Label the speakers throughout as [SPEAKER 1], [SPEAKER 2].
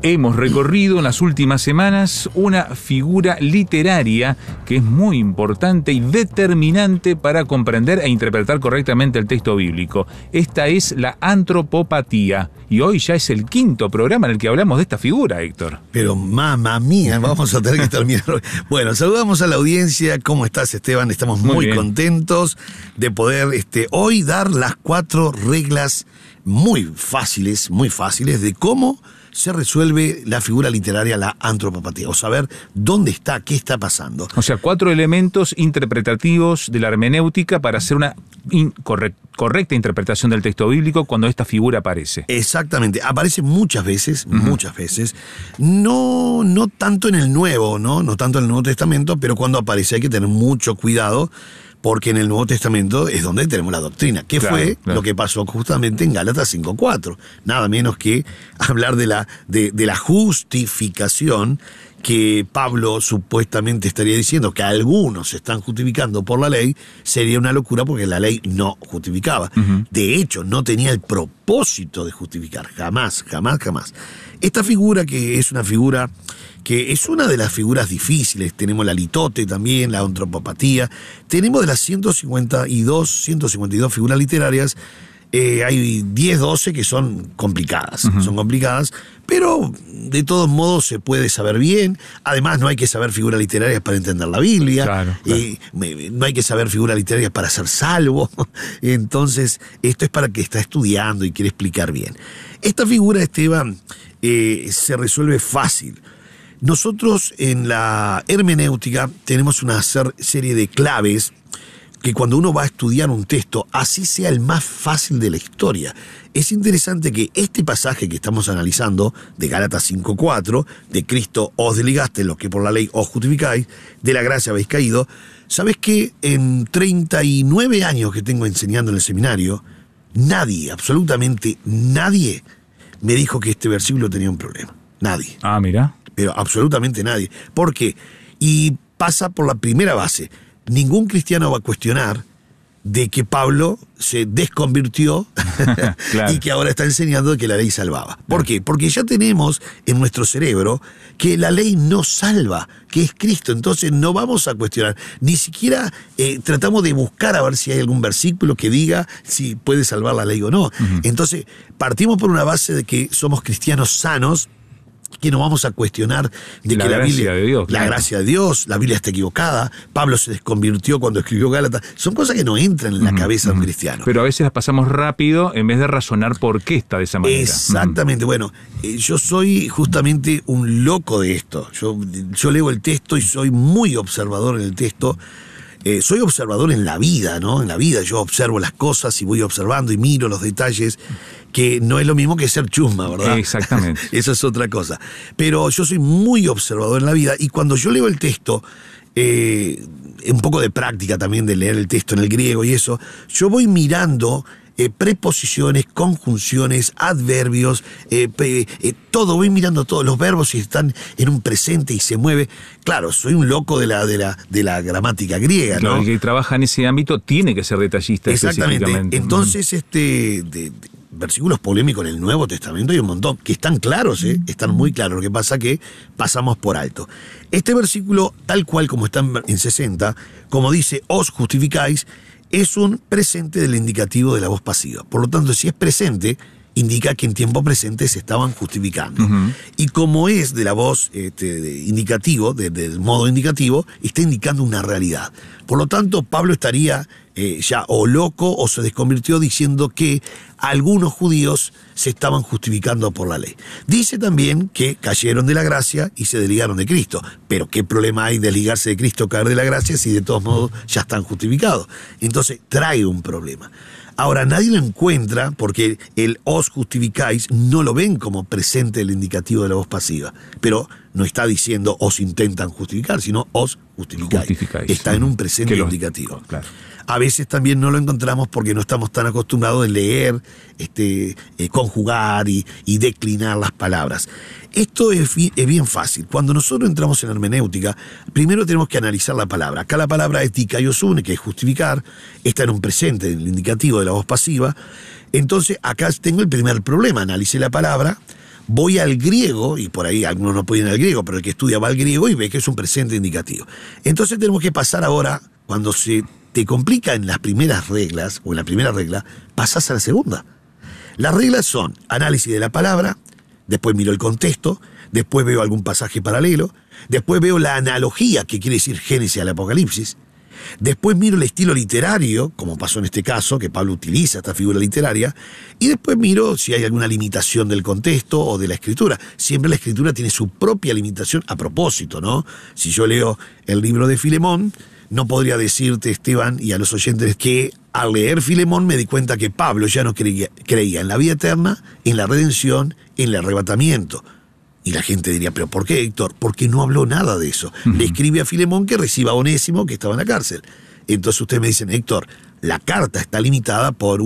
[SPEAKER 1] Hemos recorrido en las últimas semanas una figura literaria que es muy importante y determinante para comprender e interpretar correctamente el texto bíblico. Esta es la antropopatía. Y hoy ya es el quinto programa en el que hablamos de esta figura, Héctor.
[SPEAKER 2] Pero mamá mía, vamos a tener que terminar. Bueno, saludamos a la audiencia. ¿Cómo estás, Esteban? Estamos muy contentos de poder hoy dar las 4 reglas muy fáciles de cómo se resuelve la figura literaria, la antropopatía, o saber dónde está, qué está pasando.
[SPEAKER 1] O sea, 4 elementos interpretativos de la hermenéutica para hacer una correcta interpretación del texto bíblico cuando esta figura aparece.
[SPEAKER 2] Exactamente, aparece muchas veces, no tanto en el Nuevo, no tanto en el Nuevo Testamento, pero cuando aparece hay que tener mucho cuidado, porque en el Nuevo Testamento es donde tenemos la doctrina. ¿Qué fue lo que pasó justamente en Gálatas 5:4? Nada menos que hablar de la justificación, que Pablo supuestamente estaría diciendo que algunos se están justificando por la ley. Sería una locura porque la ley no justificaba. De hecho, no tenía el propósito de justificar. Jamás. Esta figura, que es una figura que es una de las figuras difíciles, tenemos la litote también, la antropopatía, tenemos de las 152 figuras literarias, hay 10, 12 que son complicadas, pero de todos modos se puede saber bien. Además, no hay que saber figuras literarias para entender la Biblia,
[SPEAKER 1] claro.
[SPEAKER 2] No hay que saber figuras literarias para ser salvo. Entonces, esto es para el que está estudiando y quiere explicar bien. Esta figura, Esteban, se resuelve fácil. Nosotros en la hermenéutica tenemos una serie de claves que cuando uno va a estudiar un texto, así sea el más fácil de la historia. Es interesante que este pasaje que estamos analizando, de Gálatas 5:4, de Cristo os desligaste, los que por la ley os justificáis, de la gracia habéis caído, ¿sabes qué? En 39 años que tengo enseñando en el seminario, nadie, absolutamente nadie, me dijo que este versículo tenía un problema. Nadie.
[SPEAKER 1] Ah, mira.
[SPEAKER 2] Pero absolutamente nadie. ¿Por qué? Y pasa por la primera base. Ningún cristiano va a cuestionar de que Pablo se desconvirtió claro. Y que ahora está enseñando que la ley salvaba. ¿Por qué? Porque ya tenemos en nuestro cerebro que la ley no salva, que es Cristo. Entonces no vamos a cuestionar. Ni siquiera tratamos de buscar a ver si hay algún versículo que diga si puede salvar la ley o no. Entonces partimos por una base de que somos cristianos sanos, que no vamos a cuestionar de que la Biblia, la gracia de Dios, la Biblia está equivocada, Pablo se desconvirtió cuando escribió Gálatas. Son cosas que no entran en la cabeza de un cristiano.
[SPEAKER 1] Pero a veces las pasamos rápido en vez de razonar por qué está de esa manera.
[SPEAKER 2] Exactamente. Bueno, yo soy justamente un loco de esto. Yo leo el texto y soy muy observador en el texto. Soy observador en la vida, ¿no? En la vida yo observo las cosas y voy observando y miro los detalles, que no es lo mismo que ser chusma, ¿verdad?
[SPEAKER 1] Exactamente.
[SPEAKER 2] Eso es otra cosa. Pero yo soy muy observador en la vida y cuando yo leo el texto, un poco de práctica también de leer el texto en el griego y eso, yo voy mirando preposiciones, conjunciones, adverbios, todo, voy mirando todos los verbos si están en un presente y se mueve. Claro, soy un loco de la gramática griega,
[SPEAKER 1] claro,
[SPEAKER 2] ¿no?
[SPEAKER 1] El que trabaja en ese ámbito tiene que ser detallista.
[SPEAKER 2] Exactamente. Entonces, versículos polémicos en el Nuevo Testamento hay un montón, que están claros, están muy claros. Lo que pasa es que pasamos por alto. Este versículo, tal cual como está en 60, como dice, os justificáis, es un presente del indicativo de la voz pasiva. Por lo tanto, si es presente, indica que en tiempo presente se estaban justificando. Y como es de la voz indicativo, del modo indicativo, está indicando una realidad. Por lo tanto, Pablo estaría ya o loco o se desconvirtió diciendo que algunos judíos se estaban justificando por la ley. Dice también que cayeron de la gracia y se desligaron de Cristo. Pero ¿qué problema hay de desligarse de Cristo, caer de la gracia, si de todos modos ya están justificados? Entonces trae un problema. Ahora, nadie lo encuentra porque el os justificáis no lo ven como presente del indicativo de la voz pasiva. Pero no está diciendo os intentan justificar, sino os justificáis. Está en un presente indicativo.
[SPEAKER 1] Claro.
[SPEAKER 2] A veces también no lo encontramos porque no estamos tan acostumbrados a leer, conjugar y declinar las palabras. Esto es bien fácil. Cuando nosotros entramos en hermenéutica, primero tenemos que analizar la palabra. Acá la palabra es dikaiosune, que es justificar. Está en un presente, en el indicativo de la voz pasiva. Entonces, acá tengo el primer problema. Analicé la palabra. voy al griego, y por ahí algunos no pueden ir al griego, pero el que estudia va al griego y ve que es un presente indicativo. Entonces tenemos que pasar ahora, cuando se te complica en las primeras reglas, o en la primera regla, pasás a la segunda. Las reglas son análisis de la palabra, después miro el contexto, después veo algún pasaje paralelo, después veo la analogía, que quiere decir Génesis al Apocalipsis, después miro el estilo literario, como pasó en este caso, que Pablo utiliza esta figura literaria, y después miro si hay alguna limitación del contexto o de la escritura. Siempre la escritura tiene su propia limitación a propósito, ¿no? Si yo leo el libro de Filemón, no podría decirte, Esteban, y a los oyentes, que al leer Filemón me di cuenta que Pablo ya no creía en la vida eterna, en la redención, en el arrebatamiento. Y la gente diría, ¿pero por qué, Héctor? Porque no habló nada de eso. Le escribe a Filemón que reciba a Onésimo, que estaba en la cárcel. Entonces ustedes me dicen, Héctor, la carta está limitada por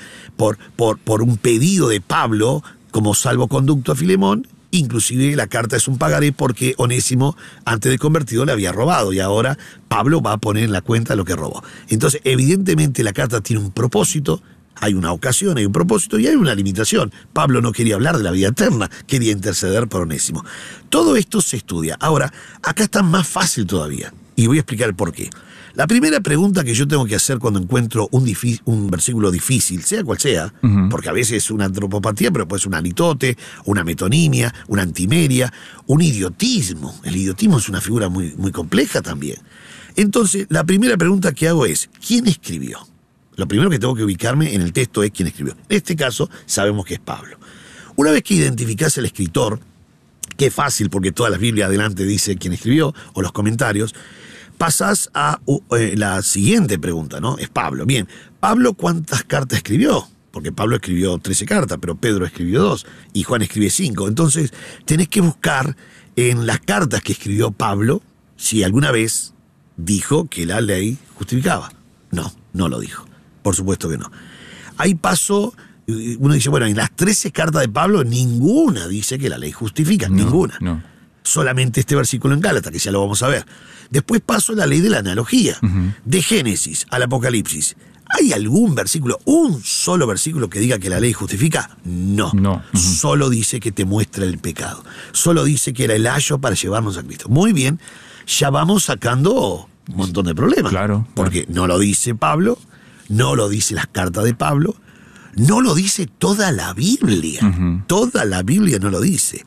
[SPEAKER 2] un pedido de Pablo como salvoconducto a Filemón. Inclusive la carta es un pagaré porque Onésimo, antes de convertido, le había robado, y ahora Pablo va a poner en la cuenta lo que robó. Entonces, evidentemente la carta tiene un propósito, hay una ocasión, hay un propósito y hay una limitación. Pablo no quería hablar de la vida eterna, quería interceder por Onésimo. Todo esto se estudia. Ahora, acá está más fácil todavía, y voy a explicar el por qué. La primera pregunta que yo tengo que hacer cuando encuentro un versículo difícil, sea cual sea, porque a veces es una antropopatía, pero puede ser una litote, una metonimia, una antimeria, un idiotismo. El idiotismo es una figura muy, muy compleja también. Entonces, la primera pregunta que hago es, ¿quién escribió? Lo primero que tengo que ubicarme en el texto es quién escribió. En este caso, sabemos que es Pablo. Una vez que identificás el escritor, que es fácil porque toda la Biblia adelante dice quién escribió, o los comentarios, pasás a la siguiente pregunta, ¿no? Es Pablo. Bien, ¿Pablo cuántas cartas escribió? Porque Pablo escribió 13 cartas, pero Pedro escribió 2 y Juan escribe 5. Entonces, tenés que buscar en las cartas que escribió Pablo si alguna vez dijo que la ley justificaba. No, no lo dijo. Por supuesto que no. Ahí pasó, uno dice, bueno, en las 13 cartas de Pablo ninguna dice que la ley justifica, ninguna.
[SPEAKER 1] No.
[SPEAKER 2] Solamente este versículo en Gálatas, que ya lo vamos a ver. Después paso a la ley de la analogía. De Génesis al Apocalipsis, ¿hay algún versículo, un solo versículo que diga que la ley justifica? No. Solo dice que te muestra el pecado. Solo dice que era el ayo para llevarnos a Cristo. Muy bien, ya vamos sacando un montón de problemas.
[SPEAKER 1] Claro.
[SPEAKER 2] Porque no lo dice Pablo, no lo dice las cartas de Pablo, no lo dice toda la Biblia. Toda la Biblia no lo dice.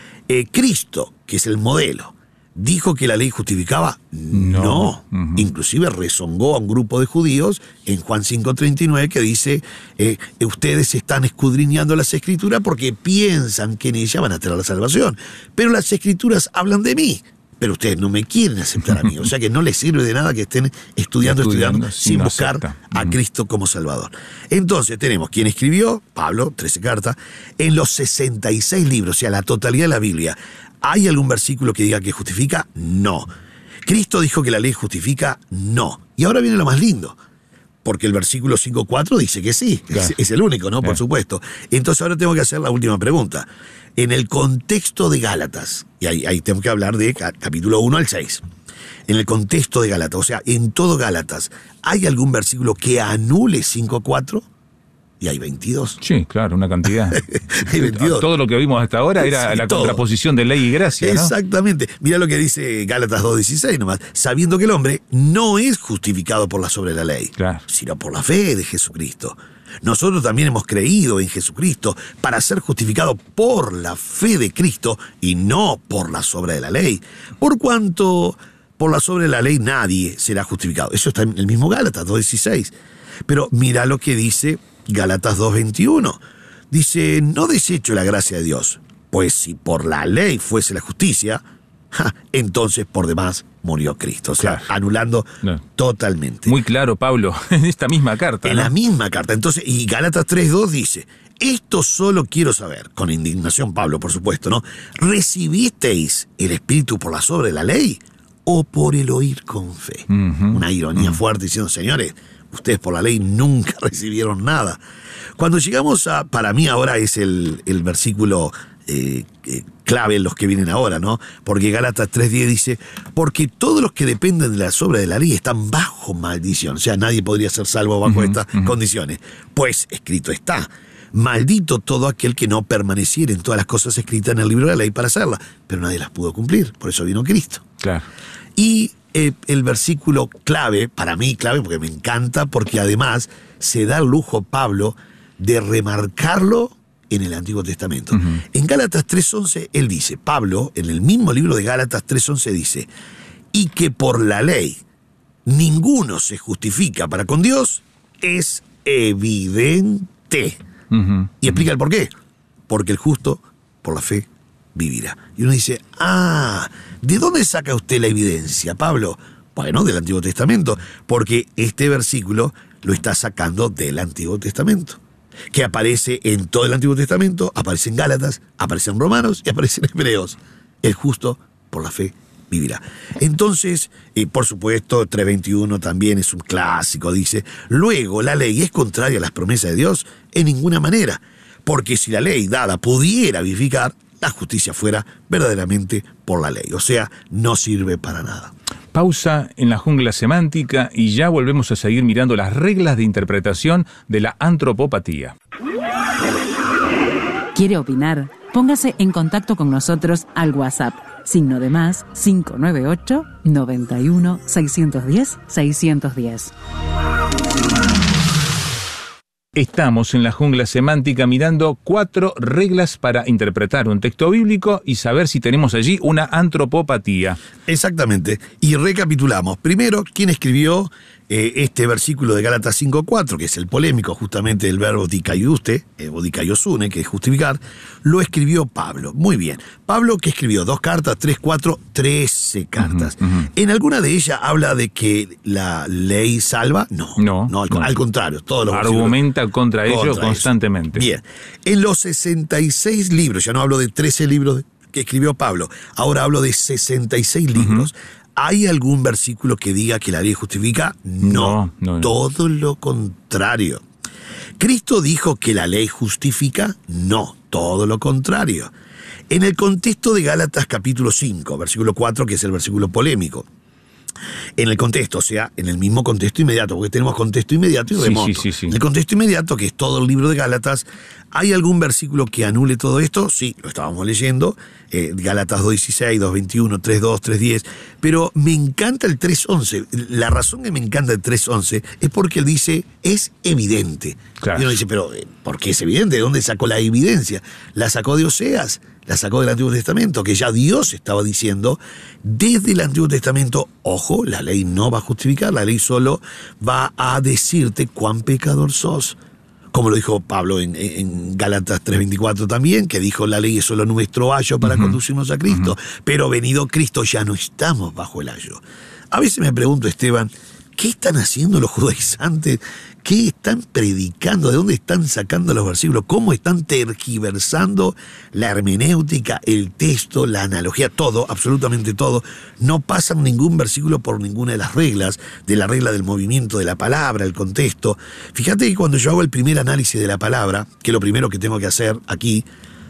[SPEAKER 2] Cristo, que es el modelo, ¿dijo que la ley justificaba? No. Inclusive rezongó a un grupo de judíos en Juan 5:39 que dice, ustedes están escudriñando las escrituras porque piensan que en ellas van a tener la salvación. Pero las escrituras hablan de mí, pero ustedes no me quieren aceptar a mí. O sea que no les sirve de nada que estén estudiando sin
[SPEAKER 1] no
[SPEAKER 2] buscar a Cristo como Salvador. Entonces tenemos quien escribió, Pablo, 13 cartas, en los 66 libros, o sea, la totalidad de la Biblia. ¿Hay algún versículo que diga que justifica? No. ¿Cristo dijo que la ley justifica? No. Y ahora viene lo más lindo, porque el versículo 5:4 dice que sí, claro. Es el único, ¿no? Por supuesto. Entonces ahora tengo que hacer la última pregunta. En el contexto de Gálatas, y ahí tengo que hablar de capítulo 1 al 6, en el contexto de Gálatas, o sea, en todo Gálatas, ¿hay algún versículo que anule 5:4? Y hay 22.
[SPEAKER 1] Sí, claro, una cantidad.
[SPEAKER 2] Hay 22.
[SPEAKER 1] Todo lo que vimos hasta ahora era la contraposición de ley y gracia, ¿no?
[SPEAKER 2] Exactamente. Mirá lo que dice Gálatas 2:16 nomás. Sabiendo que el hombre no es justificado por la sobre la ley,
[SPEAKER 1] claro,
[SPEAKER 2] sino por la fe de Jesucristo. Nosotros también hemos creído en Jesucristo para ser justificados por la fe de Cristo y no por la obra de la ley. Por cuanto por la obra de la ley nadie será justificado. Eso está en el mismo Gálatas 2:16. Pero mira lo que dice Gálatas 2:21. Dice, no desecho la gracia de Dios, pues si por la ley fuese la justicia, entonces por demás murió Cristo. O sea, claro, anulando totalmente.
[SPEAKER 1] Muy claro, Pablo, en esta misma carta.
[SPEAKER 2] En la misma carta. Entonces, y Gálatas 3:2 dice, esto solo quiero saber, con indignación Pablo, por supuesto, ¿no? ¿Recibisteis el Espíritu por la obra de la ley o por el oír con fe? Una ironía fuerte diciendo, señores, ustedes por la ley nunca recibieron nada. Cuando llegamos a, para mí ahora es el versículo clave en los que vienen ahora, ¿no? Porque Gálatas 3:10 dice, porque todos los que dependen de la obra de la ley están bajo maldición. O sea, nadie podría ser salvo bajo estas condiciones. Pues escrito está, Maldito todo aquel que no permaneciera en todas las cosas escritas en el libro de la ley para hacerlas. Pero nadie las pudo cumplir, por eso vino Cristo.
[SPEAKER 1] Claro.
[SPEAKER 2] Y el versículo clave, para mí clave porque me encanta, porque además se da el lujo Pablo de remarcarlo en el Antiguo Testamento. En Gálatas 3:11 él dice, Pablo, en el mismo libro de Gálatas 3:11 dice, y que por la ley ninguno se justifica para con Dios, es evidente. Y explica el por qué. Porque el justo por la fe vivirá. Y uno dice, ¿de dónde saca usted la evidencia, Pablo? Bueno, del Antiguo Testamento, porque este versículo lo está sacando del Antiguo Testamento, que aparece en todo el Antiguo Testamento, aparece en Gálatas, aparece en Romanos y aparece en Hebreos. El justo por la fe vivirá. Entonces, por supuesto, 3:21 también es un clásico, dice, luego la ley es contraria a las promesas de Dios en ninguna manera, porque si la ley dada pudiera vivificar, la justicia fuera verdaderamente por la ley, o sea, no sirve para nada.
[SPEAKER 1] Pausa en la jungla semántica y ya volvemos a seguir mirando las reglas de interpretación de la antropopatía.
[SPEAKER 3] ¿Quiere opinar? Póngase en contacto con nosotros al WhatsApp, +, 598 91 610 610.
[SPEAKER 1] Estamos en la jungla semántica mirando 4 reglas para interpretar un texto bíblico y saber si tenemos allí una antropopatía.
[SPEAKER 2] Exactamente. Y recapitulamos. Primero, ¿quién escribió este versículo de Gálatas 5:4, que es el polémico justamente del verbo dikaiuste, o dikaiosune, que es justificar? Lo escribió Pablo. Muy bien. Pablo, que escribió 2 cartas, 3, 4, 13 cartas. ¿En alguna de ellas habla de que la ley salva? No, al contrario. Todos los
[SPEAKER 1] argumenta contra ello constantemente.
[SPEAKER 2] Bien. En los 66 libros, ya no hablo de 13 libros que escribió Pablo, ahora hablo de 66 libros. ¿Hay algún versículo que diga que la ley justifica? No. Todo lo contrario. ¿Cristo dijo que la ley justifica? No, todo lo contrario. En el contexto de Gálatas capítulo 5, versículo 4, que es el versículo polémico, en el contexto, o sea, en el mismo contexto inmediato, porque tenemos contexto inmediato y remoto.
[SPEAKER 1] Sí.
[SPEAKER 2] En el contexto inmediato, que es todo el libro de Gálatas, ¿hay algún versículo que anule todo esto? Sí, lo estábamos leyendo, Gálatas 2:16, 2:21, 3:2, 3:10, pero me encanta el 3:11. La razón que me encanta el 3:11 es porque él dice, es evidente.
[SPEAKER 1] Claro.
[SPEAKER 2] Y uno dice, pero ¿por qué es evidente? ¿De dónde sacó la evidencia? La sacó de Oseas, la sacó del Antiguo Testamento, que ya Dios estaba diciendo desde el Antiguo Testamento, ojo, la ley no va a justificar, la ley solo va a decirte cuán pecador sos. Como lo dijo Pablo en Gálatas 3:24 también, que dijo la ley es solo nuestro ayo para conducirnos a Cristo, pero venido Cristo ya no estamos bajo el ayo. A veces me pregunto, Esteban, ¿qué están haciendo los judaizantes? ¿Qué están predicando? ¿De dónde están sacando los versículos? ¿Cómo están tergiversando la hermenéutica, el texto, la analogía? Todo, absolutamente todo. No pasan ningún versículo por ninguna de las reglas, de la regla del movimiento de la palabra, el contexto. Fíjate que cuando yo hago el primer análisis de la palabra, que es lo primero que tengo que hacer aquí,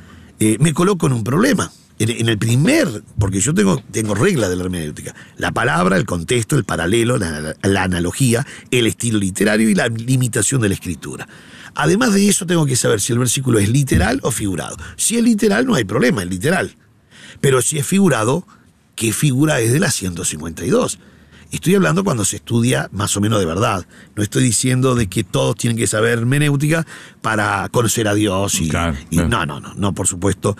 [SPEAKER 2] me coloco en un problema. En el primer, porque yo tengo reglas de la hermenéutica, la palabra, el contexto, el paralelo, la analogía, el estilo literario y la limitación de la escritura. Además de eso tengo que saber si el versículo es literal o figurado. Si es literal no hay problema, es literal. Pero si es figurado, ¿qué figura es de la 152? Estoy hablando cuando se estudia más o menos de verdad. No estoy diciendo de que todos tienen que saber hermenéutica para conocer a Dios. Claro. No, por supuesto,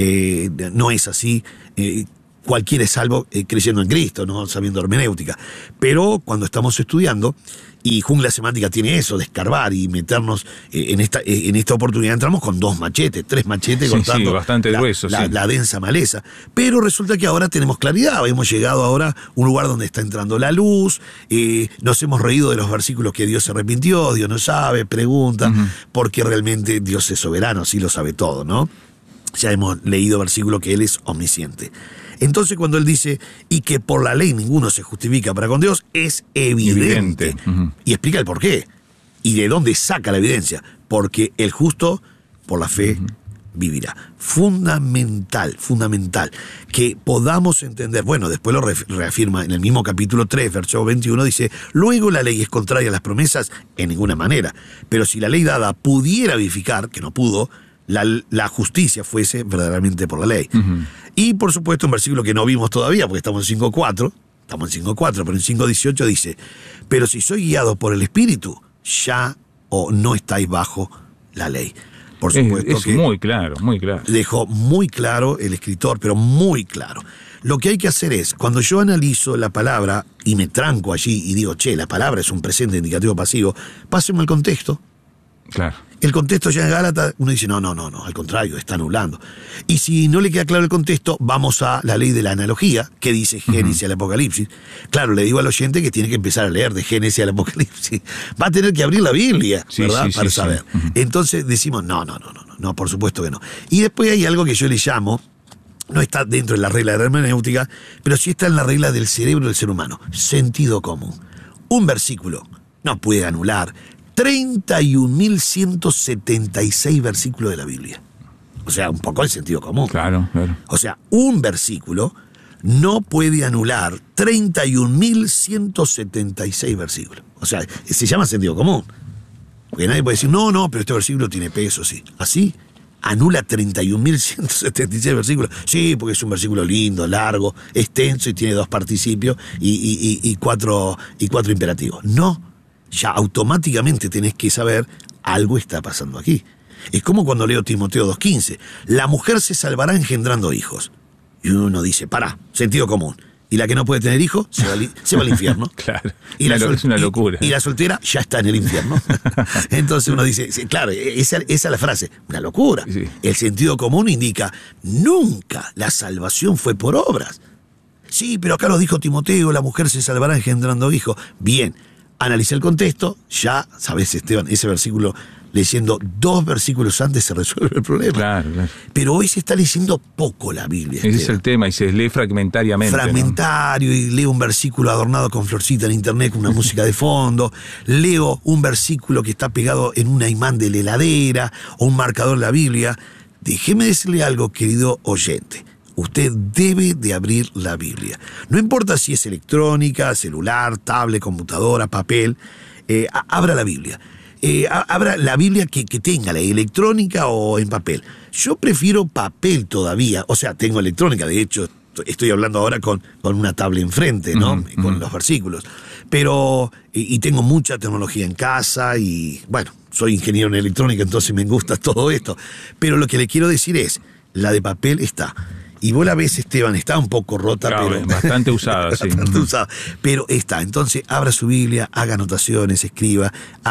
[SPEAKER 2] no es así. Cualquiera es salvo creyendo en Cristo, no sabiendo hermenéutica. Pero cuando estamos estudiando, y Jungla Semántica tiene eso, de escarbar y meternos en esta oportunidad, entramos con 2 machetes, 3 machetes, cortando
[SPEAKER 1] bastante grueso,
[SPEAKER 2] la densa maleza. Pero resulta que ahora tenemos claridad, hemos llegado ahora a un lugar donde está entrando la luz, nos hemos reído de los versículos que Dios se arrepintió, Dios no sabe, pregunta, porque realmente Dios es soberano, sí lo sabe todo, ¿no? Ya hemos leído versículos que Él es omnisciente. Entonces cuando él dice, y que por la ley ninguno se justifica para con Dios, es evidente. Y explica el por qué. ¿Y de dónde saca la evidencia? Porque el justo por la fe vivirá. Fundamental que podamos entender. Bueno, después lo reafirma en el mismo capítulo 3, verso 21, dice: luego la ley es contraria a las promesas en ninguna manera, pero si la ley dada pudiera vivificar, que no pudo, la justicia fuese verdaderamente por la ley. Y por supuesto un versículo que no vimos todavía, porque estamos en 5.4, pero en 5.18 dice: pero si soy guiado por el Espíritu, ya o no estáis bajo la ley. Por supuesto
[SPEAKER 1] es
[SPEAKER 2] que
[SPEAKER 1] muy claro.
[SPEAKER 2] dejó muy claro el escritor, pero muy claro. Lo que hay que hacer es, cuando yo analizo la palabra y me tranco allí y digo, la palabra es un presente indicativo pasivo, páseme al contexto.
[SPEAKER 1] Claro.
[SPEAKER 2] El contexto ya en Gálatas, uno dice, no, al contrario, está anulando. Y si no le queda claro el contexto, vamos a la ley de la analogía, que dice Génesis al Apocalipsis. Claro, le digo al oyente que tiene que empezar a leer de Génesis al Apocalipsis. Va a tener que abrir la Biblia, ¿verdad? Para saber. Entonces decimos, no, por supuesto que no. Y después hay algo que yo le llamo, no está dentro de la regla de la hermenéutica, pero sí está en la regla del cerebro del ser humano, sentido común. Un versículo no puede anular 31.176 versículos de la Biblia. O sea, un poco el sentido común.
[SPEAKER 1] Claro.
[SPEAKER 2] O sea, un versículo no puede anular 31.176 versículos. O sea, se llama sentido común. Porque nadie puede decir, no, pero este versículo tiene peso, sí. ¿Así? Anula 31.176 versículos. Sí, porque es un versículo lindo, largo, extenso y tiene 2 participios y cuatro imperativos. No. Ya automáticamente tenés que saber algo está pasando aquí. Es como cuando leo Timoteo 2.15. La mujer se salvará engendrando hijos. Y uno dice, sentido común. Y la que no puede tener hijos se va al infierno.
[SPEAKER 1] Claro.
[SPEAKER 2] Y
[SPEAKER 1] Es una locura.
[SPEAKER 2] Y la soltera ya está en el infierno. Entonces uno dice, claro, esa es la frase. Una locura.
[SPEAKER 1] Sí.
[SPEAKER 2] El sentido común indica, nunca la salvación fue por obras. Sí, pero acá lo dijo Timoteo, la mujer se salvará engendrando hijos. Bien. Analiza el contexto, ya sabes, Esteban, ese versículo, leyendo 2 versículos antes se resuelve el problema.
[SPEAKER 1] Claro.
[SPEAKER 2] Pero hoy se está leyendo poco la Biblia.
[SPEAKER 1] Ese es el tema, y se lee fragmentariamente.
[SPEAKER 2] Fragmentario, ¿no? Y leo un versículo adornado con florcita en internet con una música de fondo, leo un versículo que está pegado en una imán de la heladera o un marcador de la Biblia. Déjeme decirle algo, querido oyente. Usted debe de abrir la Biblia. No importa si es electrónica, celular, tablet, computadora, papel, abra la Biblia. Abra la Biblia que tenga, la electrónica o en papel. Yo prefiero papel todavía, o sea, tengo electrónica, de hecho, estoy hablando ahora con una tablet enfrente, ¿no? Con los versículos. Pero, y tengo mucha tecnología en casa y, bueno, soy ingeniero en electrónica, entonces me gusta todo esto. Pero lo que le quiero decir es, la de papel está. Y vos la ves, Esteban, está un poco rota,
[SPEAKER 1] claro,
[SPEAKER 2] pero...
[SPEAKER 1] bastante usada, sí.
[SPEAKER 2] Bastante usada, pero está. Entonces, abra su Biblia, haga anotaciones, escriba,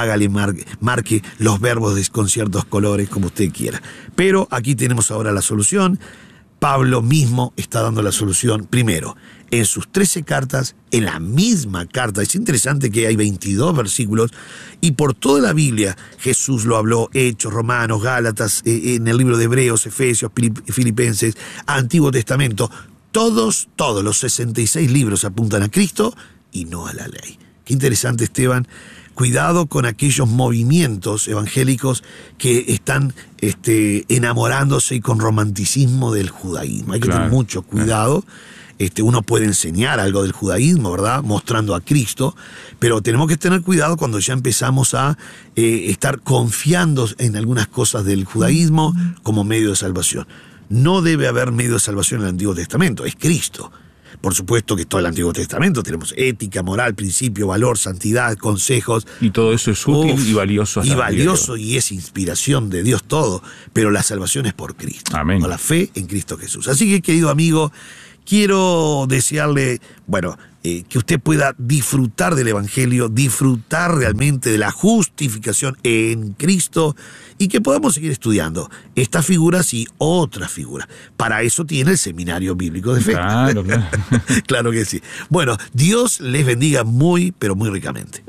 [SPEAKER 2] marque los verbos con ciertos colores, como usted quiera. Pero aquí tenemos ahora la solución. Pablo mismo está dando la solución, primero, en sus 13 cartas, en la misma carta. Es interesante que hay 22 versículos, y por toda la Biblia Jesús lo habló, Hechos, Romanos, Gálatas, en el libro de Hebreos, Efesios, Filipenses, Antiguo Testamento. Todos los 66 libros apuntan a Cristo y no a la ley. Qué interesante, Esteban. Cuidado con aquellos movimientos evangélicos que están enamorándose y con romanticismo del judaísmo. Hay que tener mucho cuidado. Uno puede enseñar algo del judaísmo, ¿verdad? Mostrando a Cristo, pero tenemos que tener cuidado cuando ya empezamos a estar confiando en algunas cosas del judaísmo como medio de salvación. No debe haber medio de salvación en el Antiguo Testamento, es Cristo. Por supuesto que todo el Antiguo Testamento tenemos ética, moral, principio, valor, santidad, consejos.
[SPEAKER 1] Y todo eso es útil y valioso.
[SPEAKER 2] Y valioso y es inspiración de Dios todo, pero la salvación es por Cristo.
[SPEAKER 1] Amén.
[SPEAKER 2] Con la fe en Cristo Jesús. Así que, querido amigo, quiero desearle, que usted pueda disfrutar del Evangelio, disfrutar realmente de la justificación en Cristo y que podamos seguir estudiando estas figuras y otras figuras. Para eso tiene el Seminario Bíblico de Fe.
[SPEAKER 1] Claro.
[SPEAKER 2] Claro que sí. Bueno, Dios les bendiga muy, pero muy ricamente.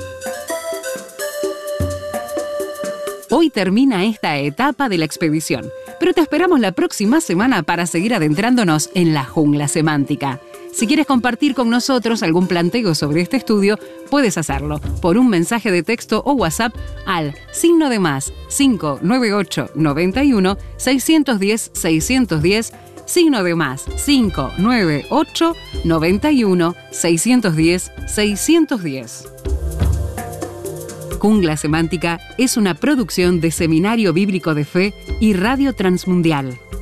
[SPEAKER 3] Hoy termina esta etapa de la expedición, pero te esperamos la próxima semana para seguir adentrándonos en la jungla semántica. Si quieres compartir con nosotros algún planteo sobre este estudio, puedes hacerlo por un mensaje de texto o WhatsApp al +, 598 91 610 610, +, 598 91 610 610. Jungla Semántica es una producción de Seminario Bíblico de Fe y Radio Transmundial.